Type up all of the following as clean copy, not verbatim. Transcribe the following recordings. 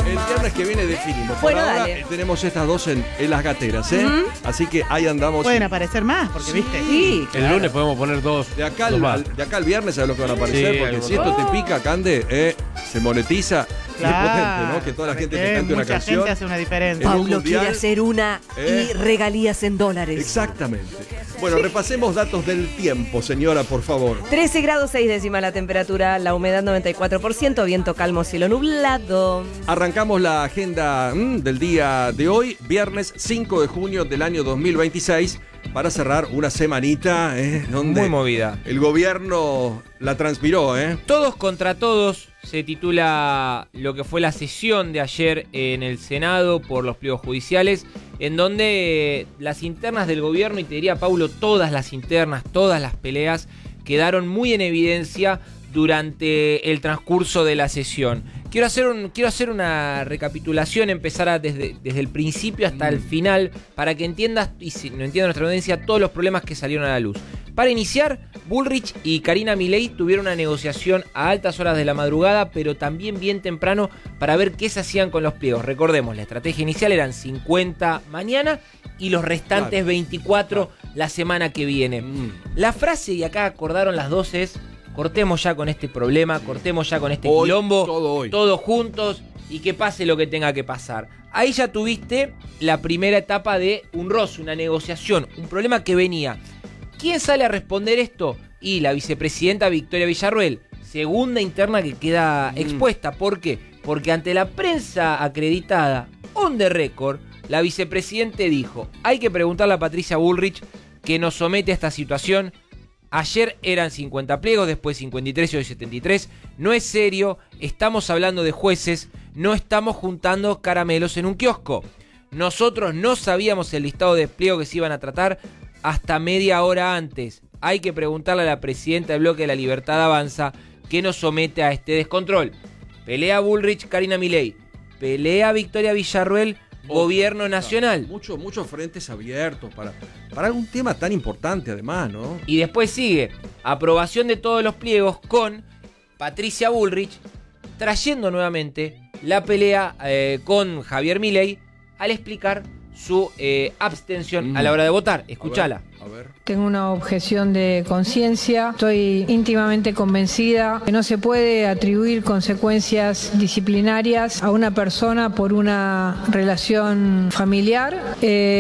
El viernes que viene definimos. Por Bueno, ahora dale. Tenemos estas dos en las gateras, ¿eh? Así que ahí andamos. Pueden aparecer más, porque viste. Sí. El lunes podemos poner dos. De acá, dos más. de acá al viernes, ¿sabes lo que van a aparecer? Sí, Porque algo si esto más. te pica, Cande, se monetiza. Claro. Es potente, ¿no? Que toda la gente te ¿Sabes qué? cante una Mucha canción. gente hace una diferencia. En un Paulo mundial. quiere hacer una y regalías en dólares. Exactamente. Bueno, repasemos datos del tiempo, señora, por favor. 13 grados 6 décimas la temperatura, la humedad 94%, viento calmo, cielo nublado. Arrancamos la agenda del día de hoy, viernes 5 de junio del año 2026, para cerrar una semanita donde Muy movida. el gobierno la transpiró, ¿eh? Todos contra todos se titula lo que fue la sesión de ayer en el Senado por los pliegos judiciales, en donde las internas del gobierno, y te diría, Paulo, todas las internas, todas las peleas, quedaron muy en evidencia durante el transcurso de la sesión. Quiero hacer una recapitulación, empezar desde el principio hasta el final, para que entiendas, y si no entienda nuestra audiencia, todos los problemas que salieron a la luz. Para iniciar, Bullrich y Karina Milei tuvieron una negociación a altas horas de la madrugada, pero también bien temprano, para ver qué se hacían con los pliegos. Recordemos, la estrategia inicial eran 50 mañana y los restantes 24 la semana que viene. La frase, y acá acordaron las dos, es: cortemos ya con este problema, cortemos ya con este Hoy, quilombo, todo hoy. todos juntos, y que pase lo que tenga que pasar. Ahí ya tuviste la primera etapa de un roce, una negociación, un problema que venía. ¿Quién sale a responder esto? Y la vicepresidenta Victoria Villarruel, segunda interna que queda expuesta. ¿Por qué? Porque ante la prensa acreditada, on the record, la vicepresidenta dijo: hay que preguntarle a Patricia Bullrich, que nos somete a esta situación. Ayer eran 50 pliegos, después 53 y hoy 73. No es serio, estamos hablando de jueces, no estamos juntando caramelos en un kiosco. Nosotros no sabíamos el listado de pliegos que se iban a tratar hasta media hora antes. Hay que preguntarle a la presidenta del bloque de La Libertad Avanza, que nos somete a este descontrol. Pelea Bullrich, Karina Milei. Pelea Victoria Villarruel, Gobierno Nacional. Muchos frentes abiertos para un tema tan importante, además, ¿no? Y después sigue aprobación de todos los pliegos, con Patricia Bullrich trayendo nuevamente la pelea con Javier Milei al explicar su abstención a la hora de votar. Escúchala. A ver. Tengo una objeción de conciencia. Estoy íntimamente convencida que no se puede atribuir consecuencias disciplinarias a una persona por una relación familiar.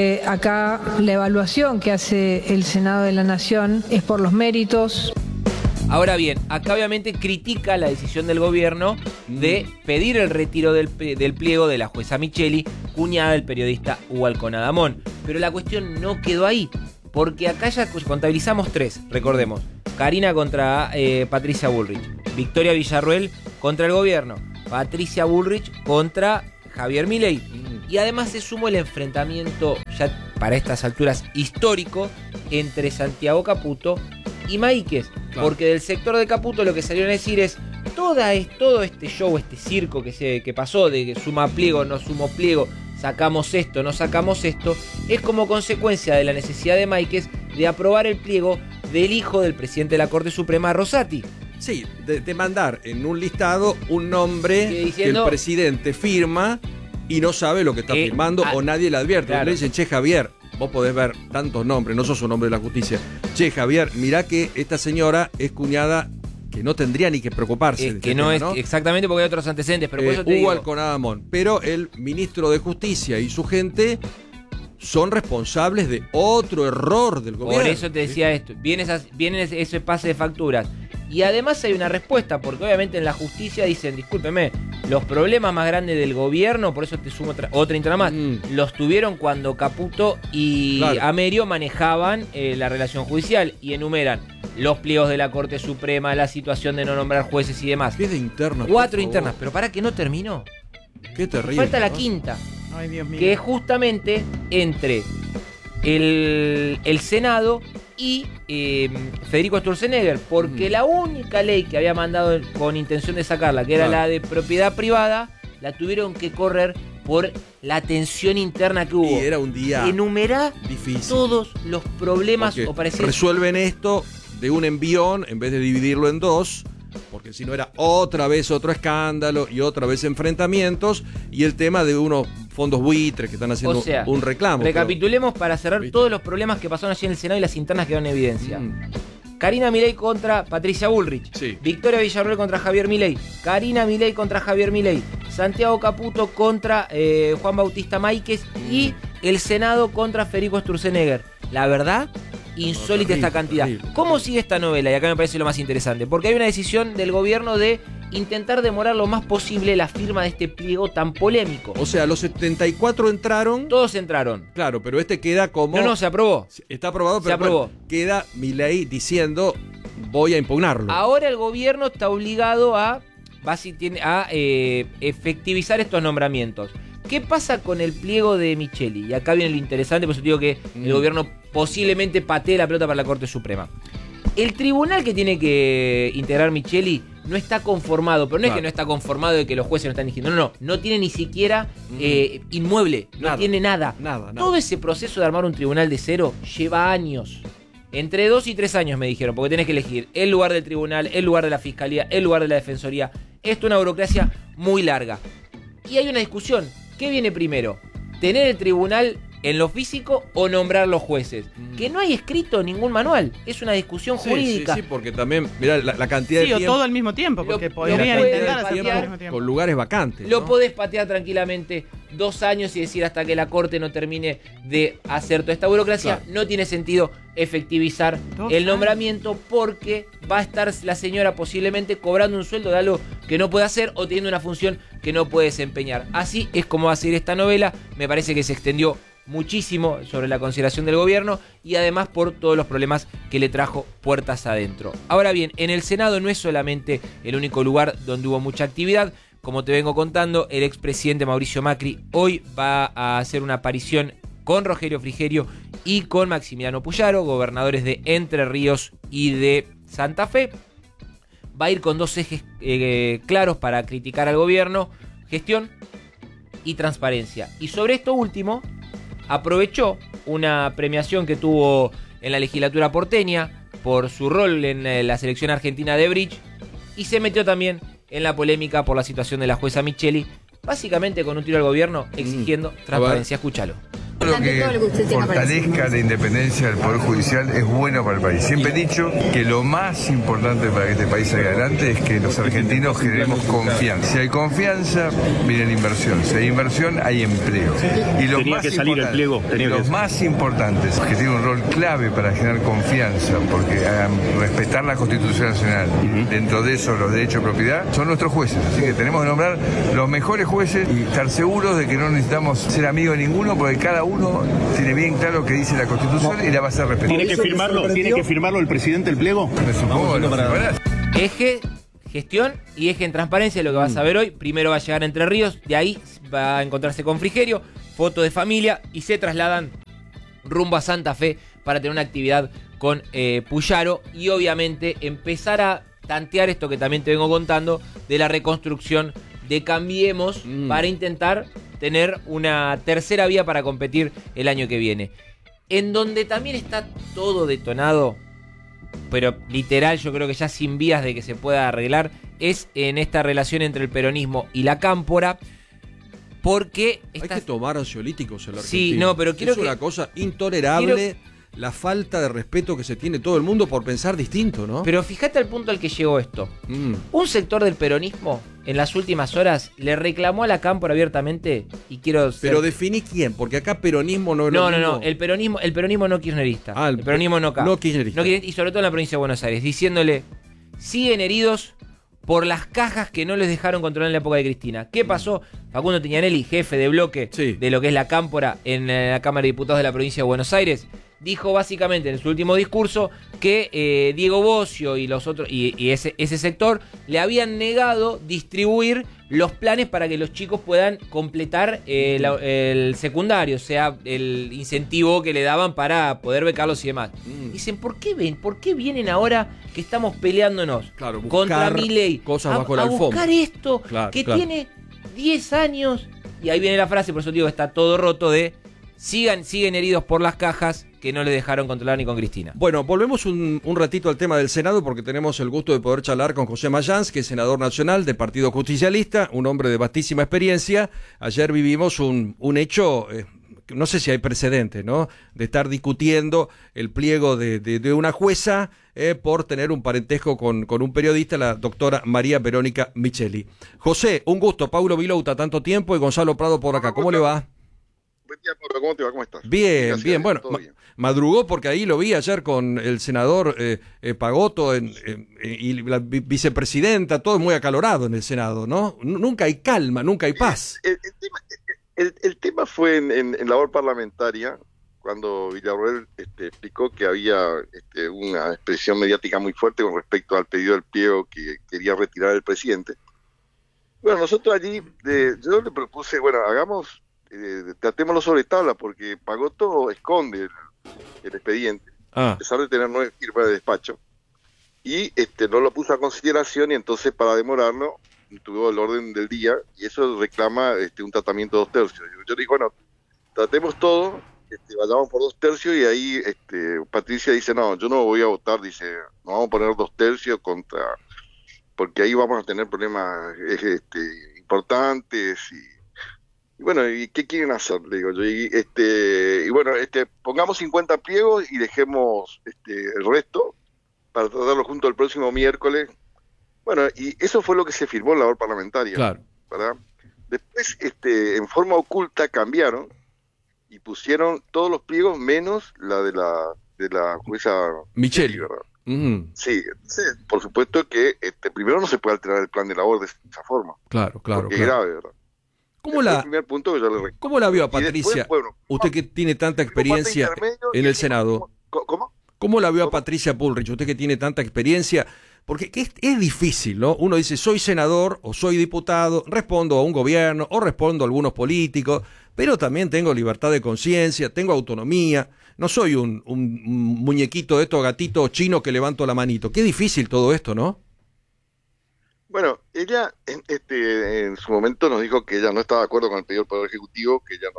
Acá la evaluación que hace el Senado de la Nación es por los méritos. Ahora bien, acá obviamente critica la decisión del gobierno de pedir el retiro del pliego de la jueza Micheli, cuñada del periodista Hugo Alconadamón. Pero la cuestión no quedó ahí, porque acá ya contabilizamos tres, recordemos. Karina contra Patricia Bullrich, Victoria Villarruel contra el gobierno, Patricia Bullrich contra Javier Milei. Y además se sumó el enfrentamiento, ya para estas alturas histórico, entre Santiago Caputo y Maíquez. Claro. Porque del sector de Caputo lo que salieron a decir es: todo este show, este circo que pasó de que suma pliego, no sumo pliego, sacamos esto, no sacamos esto, es como consecuencia de la necesidad de Maíquez de aprobar el pliego del hijo del presidente de la Corte Suprema, Rosati. Sí, de mandar en un listado un nombre que el presidente firma y no sabe lo que está firmando, o nadie le advierte. Claro. Le dicen: che, Javier, vos podés ver tantos nombres, no sos un hombre de la justicia. Che, Javier, mirá que esta señora es cuñada, que no tendría ni que preocuparse. Que no es, ¿no? Exactamente, porque hay otros antecedentes, pero por eso te Hugo digo. Alconadamón. Pero el ministro de Justicia y su gente son responsables de otro error del gobierno. Por eso te decía esto. Viene ese pase de facturas. Y además hay una respuesta, porque obviamente en la justicia dicen: discúlpeme, los problemas más grandes del gobierno, por eso te sumo otra interna más, los tuvieron cuando Caputo y Amerio manejaban la relación judicial, y enumeran los pliegos de la Corte Suprema, la situación de no nombrar jueces y demás. ¿Qué de internas? 4 internas, pero para que no terminó. Qué terrible. Falta la quinta. Ay, Dios mío. Que es justamente entre el Senado y Federico Sturzenegger, porque la única ley que había mandado con intención de sacarla, que era la de propiedad privada, la tuvieron que correr por la tensión interna que hubo. Y era un día enumerá difícil. Todos los problemas. Porque o pareciera... resuelven esto de un envión, en vez de dividirlo en dos, porque si no era otra vez otro escándalo y otra vez enfrentamientos y el tema de unos fondos buitres que están haciendo un reclamo. Recapitulemos para cerrar todos los problemas que pasaron allí en el Senado y las internas quedaron en evidencia. Karina Milei contra Patricia Bullrich. Sí. Victoria Villarroel contra Javier Milei. Karina Milei contra Javier Milei. Santiago Caputo contra Juan Bautista Máiquez. Y el Senado contra Federico Sturzenegger. La verdad, insólita esta cantidad. Terrible. ¿Cómo sigue esta novela? Y acá me parece lo más interesante. Porque hay una decisión del gobierno de intentar demorar lo más posible la firma de este pliego tan polémico. O sea, los 74 entraron. Todos entraron. Claro, pero este queda como... No, se aprobó. Está aprobado, pero Se aprobó. Bueno, queda Milei diciendo voy a impugnarlo. Ahora el gobierno está obligado a efectivizar estos nombramientos. ¿Qué pasa con el pliego de Micheli? Y acá viene lo interesante, por eso digo que el gobierno posiblemente patee la pelota para la Corte Suprema. El tribunal que tiene que integrar Micheli no está conformado, pero no es que no está conformado de que los jueces no están eligiendo, no tiene ni siquiera inmueble, no tiene nada. Todo ese proceso de armar un tribunal de cero lleva años. Entre 2 y 3 años me dijeron, porque tenés que elegir el lugar del tribunal, el lugar de la fiscalía, el lugar de la defensoría. Esto es una burocracia muy larga. Y hay una discusión. ¿Qué viene primero? ¿Tener el tribunal en lo físico o nombrar los jueces? Que no hay escrito ningún manual. Es una discusión jurídica. Sí, porque también, mirá, la cantidad de tiempo. Sí, o todo al mismo tiempo, porque podrían intentar hacerlo al mismo tiempo. Con lugares vacantes. Lo podés patear tranquilamente 2 años y decir hasta que la Corte no termine de hacer toda esta burocracia. Claro. No tiene sentido efectivizar el nombramiento porque va a estar la señora posiblemente cobrando un sueldo de algo que no puede hacer o teniendo una función que no puede desempeñar. Así es como va a seguir esta novela. Me parece que se extendió muchísimo sobre la consideración del gobierno y además por todos los problemas que le trajo puertas adentro. Ahora bien, en el Senado no es solamente el único lugar donde hubo mucha actividad. Como te vengo contando, el expresidente Mauricio Macri hoy va a hacer una aparición con Rogelio Frigerio y con Maximiliano Puyaro, gobernadores de Entre Ríos y de Santa Fe. Va a ir con 2 ejes claros para criticar al gobierno: gestión y transparencia. Y sobre esto último, aprovechó una premiación que tuvo en la legislatura porteña por su rol en la selección argentina de bridge y se metió también en la polémica por la situación de la jueza Micheli, básicamente con un tiro al gobierno exigiendo transparencia. Escúchalo. Lo que fortalezca la independencia del Poder Judicial es bueno para el país. Siempre he dicho que lo más importante para que este país salga adelante es que los argentinos generemos confianza. Si hay confianza, viene la inversión. Si hay inversión, hay empleo. Y los más importantes, que tienen un rol clave para generar confianza, porque respetar la Constitución Nacional, dentro de eso los derechos de propiedad, son nuestros jueces. Así que tenemos que nombrar los mejores jueces y estar seguros de que no necesitamos ser amigos de ninguno, porque cada uno tiene bien claro lo que dice la Constitución y la va a hacer respetar. ¿Tiene que firmarlo el presidente el pliego? Eje, gestión y eje en transparencia, lo que vas a ver hoy. Primero va a llegar a Entre Ríos, de ahí va a encontrarse con Frigerio, foto de familia y se trasladan rumbo a Santa Fe para tener una actividad con Puyaro y obviamente empezar a tantear esto que también te vengo contando de la reconstrucción de Cambiemos para intentar tener una tercera vía para competir el año que viene. En donde también está todo detonado, pero literal, yo creo que ya sin vías de que se pueda arreglar, es en esta relación entre el peronismo y la cámpora, porque hay que tomar ansiolíticos en la Argentina. Sí, no, pero quiero es una cosa intolerable. La falta de respeto que se tiene todo el mundo por pensar distinto, ¿no? Pero fíjate al punto al que llegó esto. Un sector del peronismo en las últimas horas le reclamó a la cámpora abiertamente y quiero ser... Pero definí quién, porque acá peronismo no es lo mismo. No, el peronismo no kirchnerista. El peronismo no kirchnerista. Y sobre todo en la provincia de Buenos Aires, diciéndole, siguen heridos por las cajas que no les dejaron controlar en la época de Cristina. ¿Qué pasó? Facundo Tiñanelli, jefe de bloque de lo que es la cámpora en la Cámara de Diputados de la provincia de Buenos Aires, dijo básicamente en su último discurso que Diego Bocio y los otros y ese sector le habían negado distribuir los planes para que los chicos puedan completar el secundario, o sea, el incentivo que le daban para poder becarlos y demás. Dicen, ¿por qué vienen ahora que estamos peleándonos contra Milei cosas bajo la alfombra? Buscar esto tiene 10 años, y ahí viene la frase, por eso digo, está todo roto de siguen heridos por las cajas que no le dejaron controlar ni con Cristina. Bueno, volvemos un ratito al tema del Senado porque tenemos el gusto de poder charlar con José Mayans, que es senador nacional del Partido Justicialista, un hombre de vastísima experiencia. Ayer vivimos un hecho, no sé si hay precedentes, ¿no?, de estar discutiendo el pliego de una jueza por tener un parentesco con un periodista, la doctora María Verónica Micheli. José, un gusto. Paulo Vilouta, tanto tiempo, y Gonzalo Prado por acá. ¿Cómo le va? Buen día, Pablo. ¿Cómo te va? ¿Cómo estás? Bien, Gracias, bien. Bueno, bien. madrugó porque ahí lo vi ayer con el senador Pagotto y la vicepresidenta, todo muy acalorado en el Senado, ¿no? Nunca hay calma, nunca hay paz. El tema fue en labor parlamentaria, cuando Villarroel explicó que había una expresión mediática muy fuerte con respecto al pedido del pliego que quería retirar el presidente. Bueno, nosotros allí, yo le propuse, tratémoslo sobre tabla, porque Pagotto esconde el expediente, a pesar de tener 9 firmas de despacho, y no lo puso a consideración, y entonces para demorarlo tuvo el orden del día, y eso reclama un tratamiento de 2 tercios. Yo digo, bueno, tratemos todo, vayamos por 2 tercios, y ahí Patricia dice, no, yo no voy a votar, dice, no vamos a poner 2 tercios porque ahí vamos a tener problemas importantes, y bueno, ¿y qué quieren hacer? Le digo yo, y bueno, pongamos 50 pliegos y dejemos el resto para tratarlo junto el próximo miércoles. Bueno, y eso fue lo que se firmó en la labor parlamentaria. Claro. ¿Verdad? Después, en forma oculta cambiaron y pusieron todos los pliegos menos la de la jueza Micheli, ¿verdad? Uh-huh. Sí, por supuesto que primero no se puede alterar el plan de labor de esa forma. Claro. Porque es grave, ¿verdad? ¿Cómo la vio a Patricia? Después, bueno, usted que tiene tanta experiencia en el Senado. ¿Cómo? ¿Cómo la vio a Patricia Bullrich? Usted que tiene tanta experiencia, porque es difícil, ¿no? Uno dice, soy senador o soy diputado, respondo a un gobierno o respondo a algunos políticos, pero también tengo libertad de conciencia, tengo autonomía, no soy un muñequito de estos gatitos chinos que levanto la manito. Qué difícil todo esto, ¿no? Bueno, ella en su momento nos dijo que ella no estaba de acuerdo con el pedido del Poder Ejecutivo, que ella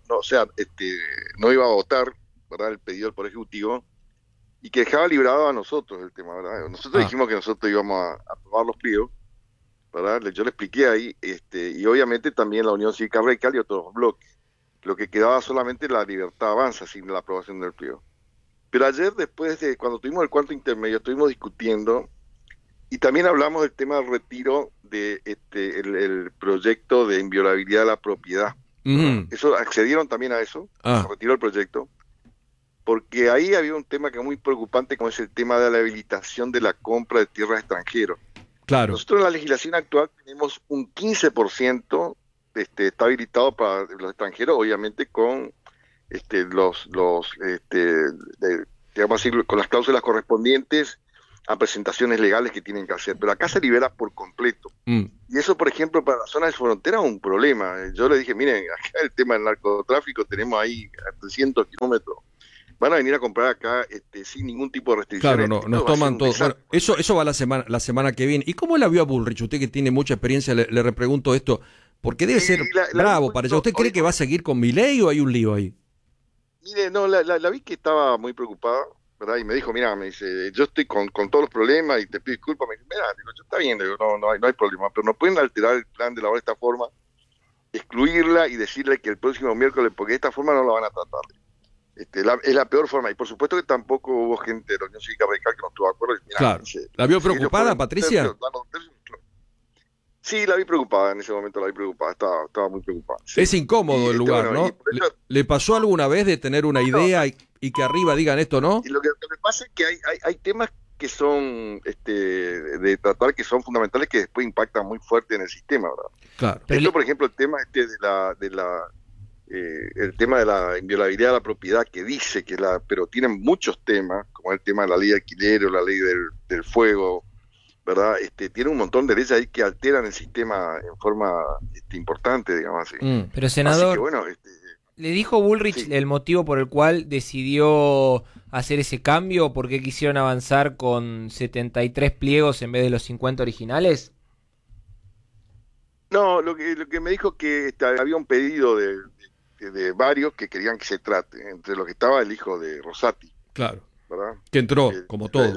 no iba a votar, ¿verdad?, el pedido del Poder Ejecutivo, y que dejaba librado a nosotros el tema, ¿verdad? Nosotros dijimos que nosotros íbamos a aprobar los pliegos, ¿verdad? Yo le expliqué ahí, y obviamente también la Unión Cívica Radical y otros bloques. Lo que quedaba solamente la Libertad Avanza sin la aprobación del pliego. Pero ayer, después de cuando tuvimos el cuarto intermedio, estuvimos discutiendo. Y también hablamos del tema del retiro de el proyecto de inviolabilidad de la propiedad. Uh-huh. Eso accedieron también a eso, se retiró el proyecto, porque ahí había un tema que es muy preocupante, como es el tema de la habilitación de la compra de tierras extranjeras. Claro. Nosotros en la legislación actual tenemos un 15% está habilitado para los extranjeros, obviamente con digamos así, con las cláusulas correspondientes a presentaciones legales que tienen que hacer, pero acá se libera por completo. Y eso, por ejemplo, para la zona de frontera es un problema. Yo le dije, miren, acá el tema del narcotráfico tenemos ahí a 300 kilómetros. Van a venir a comprar acá sin ningún tipo de restricciones. Claro, nos toman todo. Bueno, eso va la semana que viene. ¿Y cómo la vio a Bullrich? Usted que tiene mucha experiencia, le repregunto esto, porque debe ser bravo para ella. ¿Usted cree que va a seguir con Milei o hay un lío ahí? Mire, no, la vi que estaba muy preocupada, ¿verdad? Y me dijo, mira, me dice, yo estoy con todos los problemas y te pido disculpas. Me dice, mira, digo, yo está bien, digo, no hay problema, pero no pueden alterar el plan de labor de esta forma, excluirla y decirle que el próximo miércoles, porque de esta forma no la van a tratar. Es la peor forma, y por supuesto que tampoco hubo gente de la Unión Cívica Radical que no estuvo de acuerdo. Y, mira, claro. ¿La vio preocupada, Patricia? Sí, la vi preocupada en ese momento, estaba muy preocupada. Sí. Es incómodo el lugar, ¿no? Eso, ¿Le pasó alguna vez de tener una idea y que arriba digan esto, no? Y lo que pasa es que hay temas que son de tratar, que son fundamentales, que después impactan muy fuerte en el sistema, ¿verdad? Claro. Esto, por ejemplo, el tema el tema de la inviolabilidad de la propiedad, que dice que pero tienen muchos temas, como el tema de la ley de alquiler o la ley del fuego, ¿verdad? Tiene un montón de leyes ahí que alteran el sistema en forma importante, digamos así. Pero, senador, que, bueno, ¿le dijo Bullrich el motivo por el cual decidió hacer ese cambio? ¿Por qué quisieron avanzar con 73 pliegos en vez de los 50 originales? No, lo que me dijo que había un pedido de de varios que querían que se trate, entre los que estaba el hijo de Rosati. Claro. ¿Verdad? Que entró, como todos.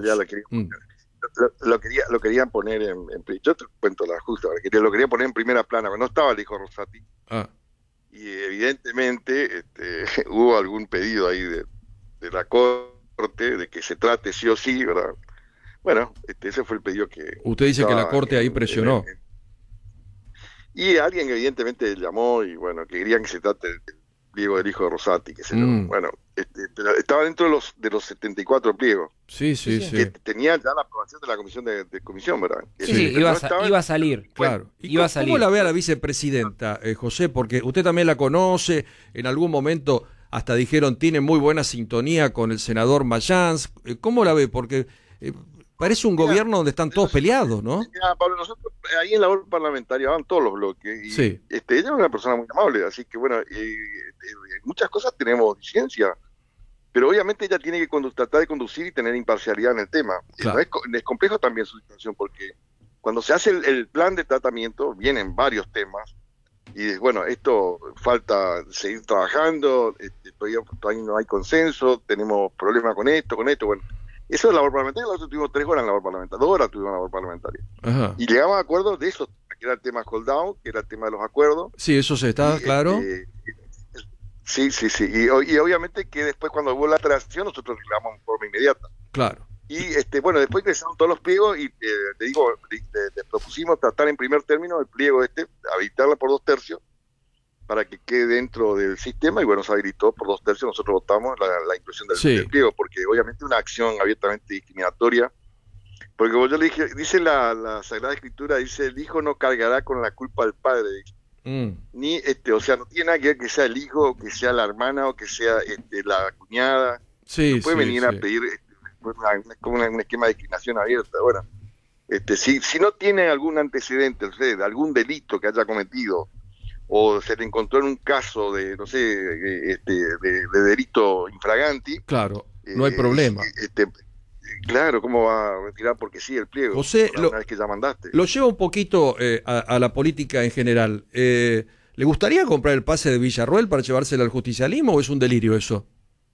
Lo querían poner yo te cuento la justa, lo querían poner en primera plana, pero no estaba el hijo Rosati. Y evidentemente hubo algún pedido ahí de la Corte de que se trate sí o sí, ¿verdad? Bueno, ese fue el pedido que... Usted dice que la Corte ahí presionó. Y alguien evidentemente llamó y bueno, que querían que se trate del pliego del hijo de Rosati, que se bueno, pero estaba dentro de los 74 pliegos. Sí. Que tenía ya la aprobación de la comisión de comisión, ¿verdad? Sí, iba a salir. Claro. ¿Y cómo la ve a la vicepresidenta, José? Porque usted también la conoce, en algún momento hasta dijeron tiene muy buena sintonía con el senador Mayans. ¿Cómo la ve? Porque parece un gobierno donde están todos peleados, ¿no? Pablo, nosotros ahí en la labor parlamentaria van todos los bloques y ella es una persona muy amable, así que bueno, muchas cosas tenemos disidencia, pero obviamente ella tiene que tratar de conducir y tener imparcialidad en el tema. Claro. Es complejo también su situación porque cuando se hace el plan de tratamiento vienen varios temas y bueno, esto falta seguir trabajando, todavía no hay consenso, tenemos problemas con esto, bueno. Eso es la labor parlamentaria. Nosotros tuvimos 3 horas en la labor parlamentaria, 2 horas tuvimos en la labor parlamentaria. Ajá. Y llegamos a acuerdos de eso, que era el tema hold down, que era el tema de los acuerdos. Sí, eso se está claro. Sí. Y obviamente que después cuando hubo la tracción, nosotros reclamamos en forma inmediata. Claro. Y bueno, después ingresaron todos los pliegos y le propusimos tratar en primer término el pliego habilitarla por 2/3 para que quede dentro del sistema y bueno, se habilitó por 2/3, nosotros votamos la inclusión del pliego, porque obviamente una acción abiertamente discriminatoria, porque como yo le dije, dice la Sagrada Escritura, dice el hijo no cargará con la culpa del padre, ni o sea, no tiene nada que ver que sea el hijo, que sea la hermana o que sea la cuñada, no puede venir a pedir como un esquema de discriminación abierta. Bueno, si no tiene algún antecedente, de algún delito que haya cometido, o se le encontró en un caso de, no sé, de delito infraganti. Claro, no hay problema. Claro, ¿cómo va a retirar porque sí el pliego? José, una vez que ya mandaste. Lo lleva un poquito a la política en general. ¿Le gustaría comprar el pase de Villarroel para llevárselo al justicialismo o es un delirio eso?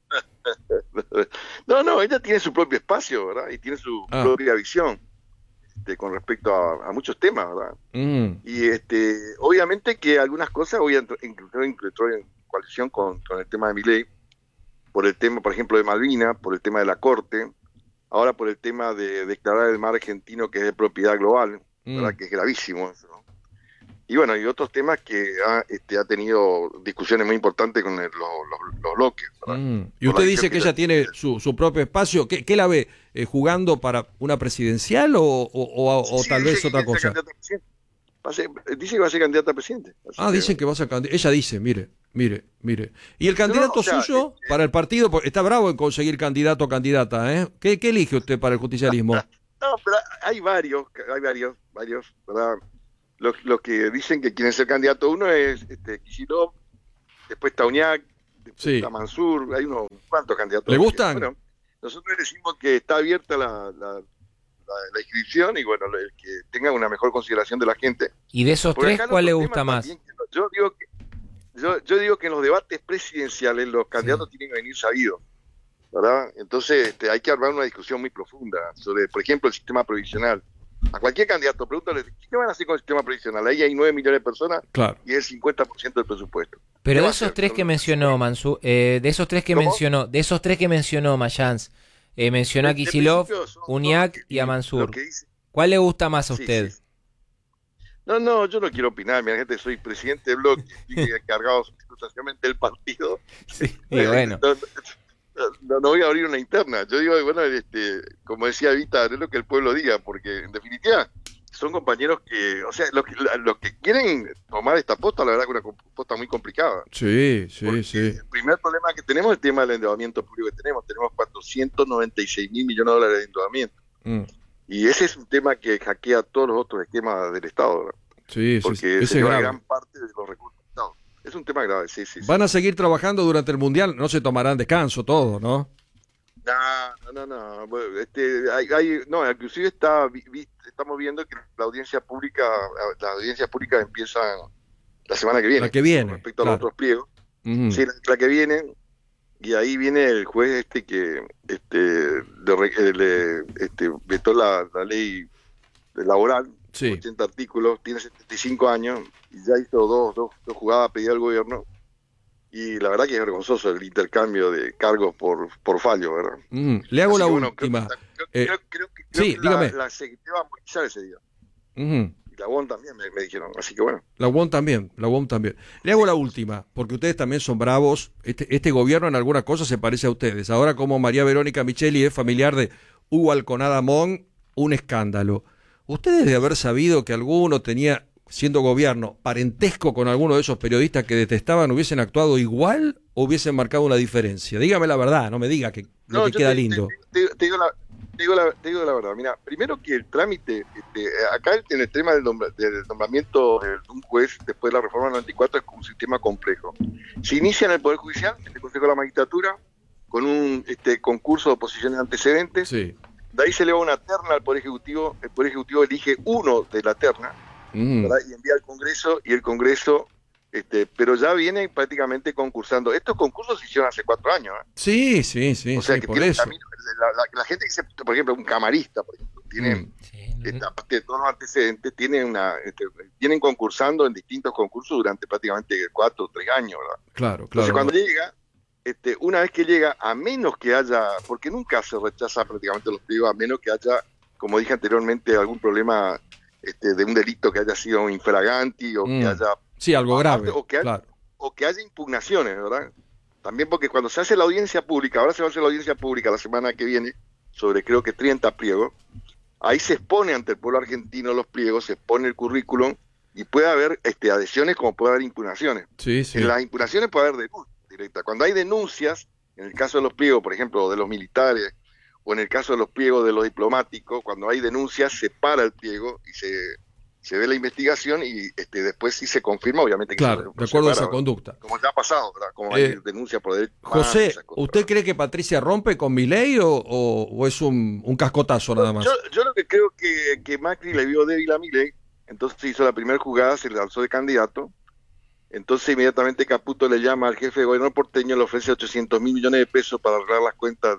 No, ella tiene su propio espacio, ¿verdad? Y tiene su propia visión. Con respecto a muchos temas, ¿verdad? Y obviamente que algunas cosas hoy entró en coalición con el tema de Milei, por el tema, por ejemplo, de Malvinas, por el tema de la Corte, ahora por el tema de declarar el mar argentino que es de propiedad global, ¿verdad? Que es gravísimo eso, ¿no? Y bueno, y otros temas que ha tenido discusiones muy importantes con los bloques. Y usted dice que ella tiene su propio espacio. ¿Qué la ve? ¿Jugando para una presidencial o tal vez otra cosa? Dice que va a ser candidata a presidente. Dicen que va a ser candidata. Ella dice, mire. ¿Y el candidato suyo para el partido? Está bravo en conseguir candidato o candidata, ¿eh? ¿Qué elige usted para el justicialismo? No, pero hay varios, ¿verdad? Los que dicen que quieren ser candidato, uno es Kicillof, después está Uñac, después está Mansur, hay unos cuantos candidatos. ¿Le gustan? Bueno, nosotros decimos que está abierta la inscripción y bueno, el que tenga una mejor consideración de la gente. ¿Y de esos 3 cuál le gusta más? Yo digo que en los debates presidenciales los candidatos tienen que venir sabidos, ¿verdad? Entonces hay que armar una discusión muy profunda sobre, por ejemplo, el sistema provisional. A cualquier candidato, pregúntale, ¿qué van a hacer con el sistema provisional? Ahí hay 9 millones de personas y es el 50% del presupuesto. Pero de esos 3 que mencionó Mansur, de esos 3 que mencionó Mayans, mencionó a Kicillof, Uñac y a Mansur. ¿Cuál le gusta más a usted? Sí. No, yo no quiero opinar, mira, gente, soy presidente del bloque, estoy encargado exclusivamente del partido. Sí, y bueno. No voy a abrir una interna. Yo digo, bueno, como decía Vita, es lo que el pueblo diga, porque en definitiva son compañeros que, o sea, los que quieren tomar esta posta, la verdad que es una posta muy complicada. Sí. El primer problema que tenemos es el tema del endeudamiento público que tenemos 496.000 millones de dólares de endeudamiento. Y ese es un tema que hackea todos los otros esquemas del Estado, ¿verdad? Sí, porque se lleva gran parte de los recursos del Estado. Es un tema grave, sí. ¿Van a seguir trabajando durante el Mundial? No se tomarán descanso todo, ¿no? No, inclusive estamos viendo que las audiencias públicas empiezan la semana que viene. La que viene. Respecto a los otros pliegos. Sí, la que viene, y ahí viene el juez que vetó la ley laboral, 80 artículos, tiene 75 años, y ya hizo dos jugadas a pedir al gobierno, y la verdad que es vergonzoso el intercambio de cargos por fallo, ¿verdad? Le hago la última. Creo que la Secretaría va a movilizar ese día. Y la UON también me dijeron, así que bueno. La UON también. Le hago la última, porque ustedes también son bravos. Este gobierno en alguna cosa se parece a ustedes. Ahora, como María Verónica Micheli es familiar de Hugo Alconada Mon, un escándalo. ¿Ustedes de haber sabido que alguno tenía, siendo gobierno, parentesco con alguno de esos periodistas que detestaban, hubiesen actuado igual o hubiesen marcado una diferencia? Dígame la verdad, no me diga que queda lindo. Te digo la verdad. Mira, primero que el trámite, acá en el tema del nombramiento de un juez después de la reforma del 94 es un sistema complejo. Se inicia en el Poder Judicial, en el Consejo de la Magistratura, con un concurso de oposiciones antecedentes. Sí. De ahí se le va una terna al Poder Ejecutivo. El Poder Ejecutivo elige uno de la terna, ¿verdad? Y envía al Congreso, y el Congreso, pero ya viene prácticamente concursando. Estos concursos se hicieron hace 4 años. Sí. O sea, que por eso. La gente que dice, por ejemplo, un camarista, por ejemplo, tiene, aparte de todos los antecedentes, vienen concursando en distintos concursos durante prácticamente 4 o 3 años, ¿verdad? Claro. Entonces, cuando llega, una vez que llega, a menos que haya, porque nunca se rechaza prácticamente los pliegos, a menos que haya, como dije anteriormente, algún problema de un delito que haya sido infraganti o que haya... Sí, algo grave, o que haya impugnaciones, ¿verdad? También porque cuando se hace la audiencia pública, ahora se va a hacer la audiencia pública la semana que viene, sobre creo que 30 pliegos, ahí se expone ante el pueblo argentino los pliegos, se expone el currículum, y puede haber adhesiones como puede haber impugnaciones. Sí. En las impugnaciones puede haber denuncias directas. Cuando hay denuncias, en el caso de los pliegos, por ejemplo, de los militares, o en el caso de los pliegos de los diplomáticos, cuando hay denuncias, se para el pliego y se ve la investigación y después sí se confirma, obviamente que claro, de acuerdo a esa conducta. Como ya ha pasado, ¿verdad? Como hay denuncia por derecho. José, ¿usted cree que Patricia rompe con Milei o es un cascotazo nada más? Yo lo que creo que Macri le vio débil a Milei, entonces hizo la primera jugada, se lanzó de candidato, entonces inmediatamente Caputo le llama al jefe de gobierno porteño, le ofrece 800 mil millones de pesos para arreglar las cuentas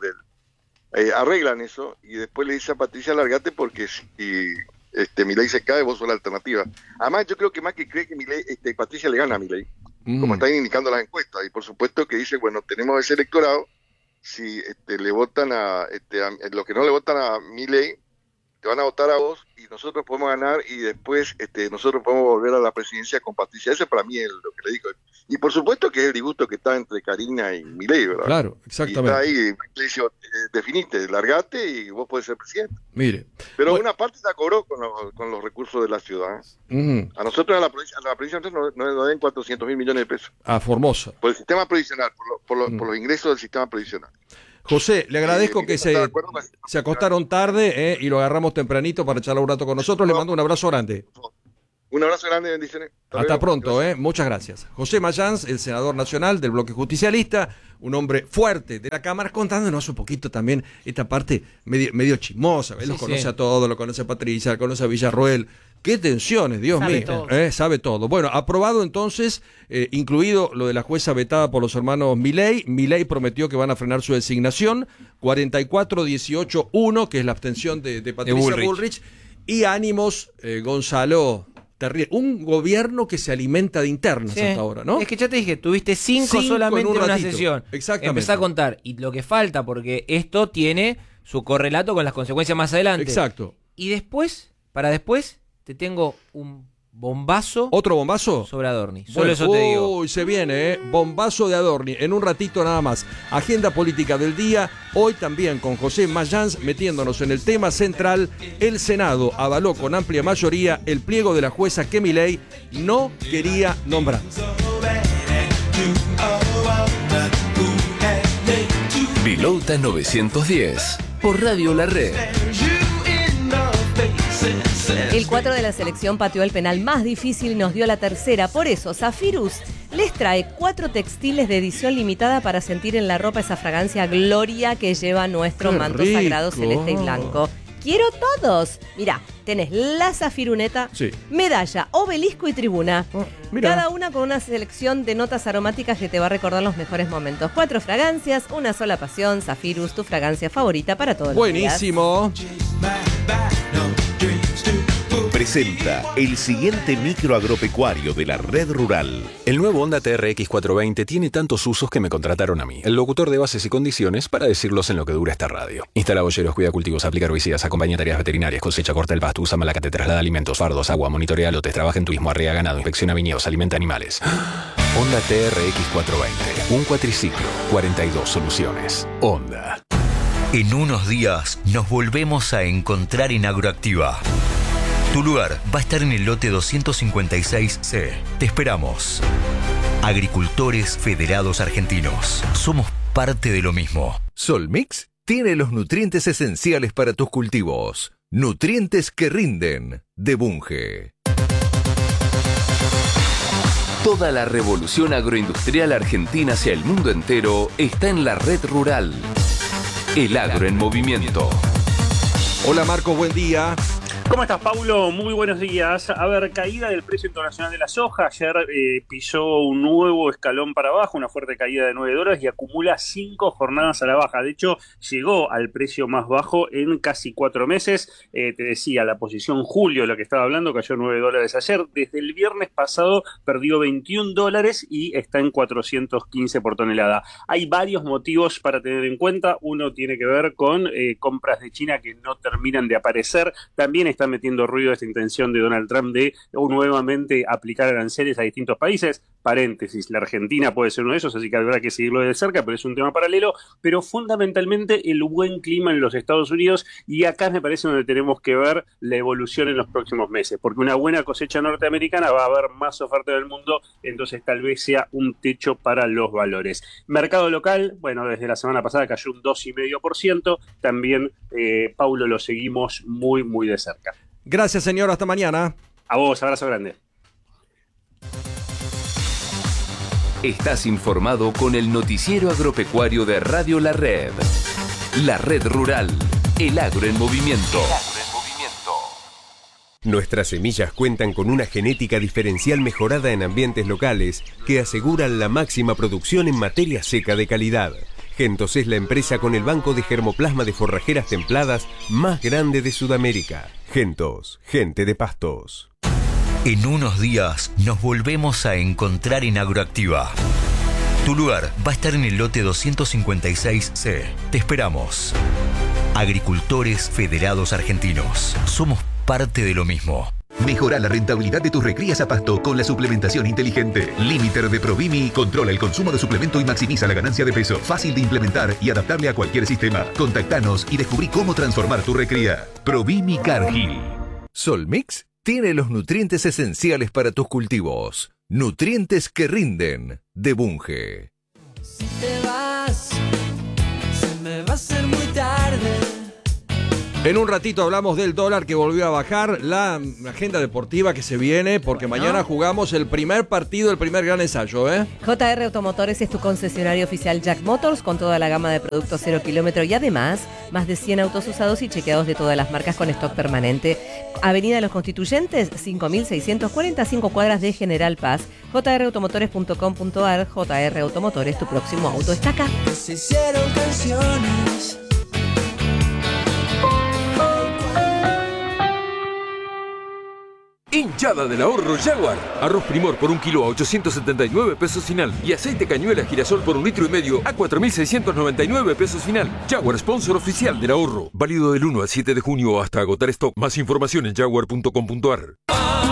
arreglan eso, y después le dice a Patricia, largate porque si Milei se cae, vos sos la alternativa. Además, yo creo que Macri cree que Patricia le gana a Milei, como están indicando las encuestas, y por supuesto que dice, bueno, tenemos ese electorado, si le votan a los que no le votan a Milei, te van a votar a vos, y nosotros podemos ganar, y después nosotros podemos volver a la presidencia con Patricia. Ese para mí es lo que le digo. Y por supuesto que es el disgusto que está entre Karina y Milei, ¿verdad? Claro, exactamente. Y está ahí, le dice, definiste, largate y vos podés ser presidente. Mire. Pero una parte la cobró con los recursos de la ciudad. A nosotros a la provincia nos den 400 mil millones de pesos. A Formosa. Por el sistema provisional, por los ingresos del sistema provisional. José, le agradezco que se acostaron tarde y lo agarramos tempranito para charlar un rato con nosotros. Le mando un abrazo grande. Un abrazo grande, bendiciones. Hasta pronto, muchas gracias. José Mayans, el senador nacional del bloque justicialista, un hombre fuerte de la Cámara, contándonos un poquito también esta parte medio chismosa. Él los conoce a todos, lo conoce a Patricia, lo conoce a Villarroel. Qué tensiones, Dios mío. Sabe todo. Bueno, aprobado entonces, incluido lo de la jueza vetada por los hermanos Milei. Milei prometió que van a frenar su designación. 44-18-1, que es la abstención de Patricia Bullrich. Y ánimos, Gonzalo. Terrible. Un gobierno que se alimenta de internas hasta ahora, ¿no? Es que ya te dije, tuviste 5 solamente en una sesión. Exactamente. Empezá a contar. Y lo que falta, porque esto tiene su correlato con las consecuencias más adelante. Exacto. Y después, te tengo un bombazo. ¿Otro bombazo? Sobre Adorni. Solo eso te digo. Uy, se viene, bombazo de Adorni. En un ratito nada más. Agenda política del día. Hoy también con José Mayans metiéndonos en el tema central. El Senado avaló con amplia mayoría el pliego de la jueza que Milei no quería nombrar. Vilauta 910 por Radio La Red. El 4 de la selección pateó el penal más difícil y nos dio la tercera. Por eso, Zafirus les trae 4 textiles de edición limitada para sentir en la ropa esa fragancia gloria que lleva nuestro manto sagrado celeste y blanco. ¡Quiero todos! Mirá, tenés la Zafiruneta, medalla, obelisco y tribuna. Cada una con una selección de notas aromáticas que te va a recordar los mejores momentos. 4 fragancias, una sola pasión. Zafirus, tu fragancia favorita para todos los días. Buenísimo. Presenta el siguiente micro agropecuario de la Red Rural. El nuevo Honda TRX 420 tiene tantos usos que me contrataron a mí, el locutor de bases y condiciones, para decirlos en lo que dura esta radio. Instala boyeros, cuida cultivos, aplica herbicidas, acompaña tareas veterinarias, cosecha, corta el pasto, usa malacate, traslada alimentos, fardos, agua, monitorea lotes, trabaja en turismo, arrea ganado, inspecciona viñedos, alimenta animales. Honda TRX 420, un cuatriciclo, 42 soluciones. Honda. En unos días nos volvemos a encontrar en Agroactiva. Tu lugar va a estar en el lote 256C. Te esperamos. Agricultores Federados Argentinos. Somos parte de lo mismo. Solmix tiene los nutrientes esenciales para tus cultivos. Nutrientes que rinden. De Bunge. Toda la revolución agroindustrial argentina hacia el mundo entero está en la Red Rural. El agro en movimiento. Hola Marcos, buen día. ¿Cómo estás, Paulo? Muy buenos días. A ver, caída del precio internacional de la soja. Ayer pisó un nuevo escalón para abajo, una fuerte caída de $9 y acumula 5 jornadas a la baja. De hecho, llegó al precio más bajo en casi 4 meses. Te decía, la posición julio, la que estaba hablando, cayó $9 ayer. Desde el viernes pasado perdió $21 y está en 415 por tonelada. Hay varios motivos para tener en cuenta. Uno tiene que ver con compras de China que no terminan de aparecer. También está metiendo ruido esta intención de Donald Trump de nuevamente aplicar aranceles a distintos países. Paréntesis, la Argentina puede ser uno de esos, así que habrá que seguirlo de cerca, pero es un tema paralelo. Pero fundamentalmente el buen clima en los Estados Unidos, y acá me parece donde tenemos que ver la evolución en los próximos meses, porque una buena cosecha norteamericana va a haber más oferta del mundo, entonces tal vez sea un techo para los valores. Mercado local, bueno, desde la semana pasada cayó un 2,5%, también Paulo, lo seguimos muy, muy de cerca. Gracias, señor. Hasta mañana. A vos, abrazo grande. Estás informado con el noticiero agropecuario de Radio La Red. La Red Rural. El agro en movimiento. Nuestras semillas cuentan con una genética diferencial mejorada en ambientes locales que aseguran la máxima producción en materia seca de calidad. Gentos es la empresa con el banco de germoplasma de forrajeras templadas más grande de Sudamérica. Gentos, gente de pastos. En unos días nos volvemos a encontrar en Agroactiva. Tu lugar va a estar en el lote 256C. Te esperamos. Agricultores Federados Argentinos. Somos parte de lo mismo. Mejora la rentabilidad de tus recrías a pasto con la suplementación inteligente. Limiter de Provimi controla el consumo de suplemento y maximiza la ganancia de peso. Fácil de implementar y adaptable a cualquier sistema. Contactanos y descubrí cómo transformar tu recría. Provimi Cargill. Solmix tiene los nutrientes esenciales para tus cultivos. Nutrientes que rinden. De Bunge. Si te vas, se me va a hacer muy tarde. En un ratito hablamos del dólar que volvió a bajar, la agenda deportiva que se viene, porque mañana jugamos el primer partido, el primer gran ensayo, JR Automotores es tu concesionario oficial Jack Motors con toda la gama de productos 0 kilómetro y además más de 100 autos usados y chequeados de todas las marcas con stock permanente. Avenida Los Constituyentes, 5645 cuadras de General Paz. jrautomotores.com.ar. JR Automotores, tu próximo auto está acá. Se hicieron canciones. Hinchada del ahorro Jaguar. Arroz Primor por 1 kilo a 879 pesos final. Y aceite cañuela girasol por 1,5 litros a 4.699 pesos final. Jaguar, sponsor oficial del ahorro. Válido del 1 al 7 de junio hasta agotar stock. Más información en jaguar.com.ar.